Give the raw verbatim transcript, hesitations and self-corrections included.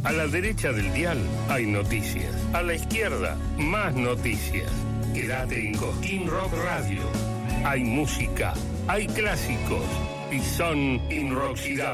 A la derecha del dial hay noticias. A la izquierda, más noticias. Quédate en Cosquín Rock Radio. Hay música, hay clásicos y son inoxidables.